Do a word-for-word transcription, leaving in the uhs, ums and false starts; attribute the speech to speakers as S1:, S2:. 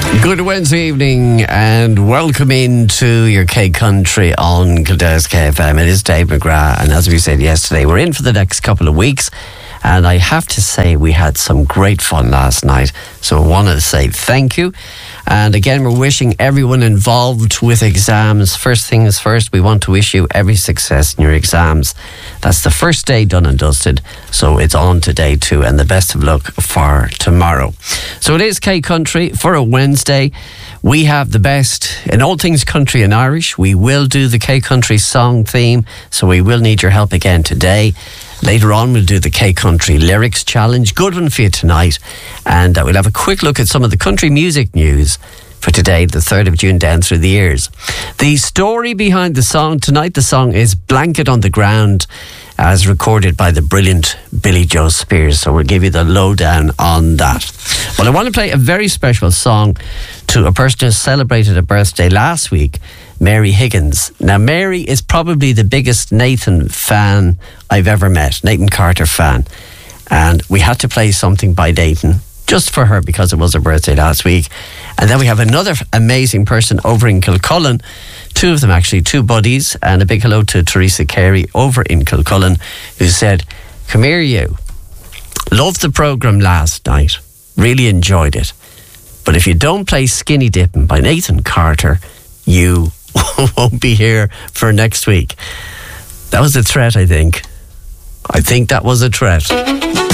S1: Good Wednesday evening and welcome into your K Country on Kildare's K F M. It is Dave McGrath, and as we said yesterday, we're in for the next couple of weeks. And I have to say, we had some great fun last night. So I want to say thank you. And again, we're wishing everyone involved with exams. First things first, we want to wish you every success in your exams. That's the first day done and dusted. So it's on to day two, and the best of luck for tomorrow. So it is K Country for a Wednesday. We have the best in all things country and Irish. We will do the K Country song theme, so we will need your help again today. Later on, we'll do the K Country Lyrics Challenge. Good one for you tonight. And uh, we'll have a quick look at some of the country music news for today, the third of June, down through the years. The story behind the song tonight, the song is Blanket on the Ground, as recorded by the brilliant Billy Joe Spears. So we'll give you the lowdown on that. Well, I want to play a very special song to a person who celebrated a birthday last week, Mary Higgins. Now, Mary is probably the biggest Nathan fan I've ever met, Nathan Carter fan. And we had to play something by Nathan just for her because it was her birthday last week. And then we have another amazing person over in Kilcullen, two of them actually, two buddies, and a big hello to Teresa Carey over in Kilcullen, who said, "Come here, you. Loved the programme last night. Really enjoyed it. But if you don't play Skinny Dippin' by Nathan Carter, you won't be here for next week." That was a threat, I think. I think that was a threat.